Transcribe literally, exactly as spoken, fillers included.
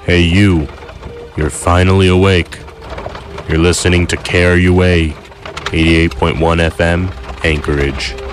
Hey you, you're finally awake. You're listening to K R U A, eighty-eight point one F M, Anchorage.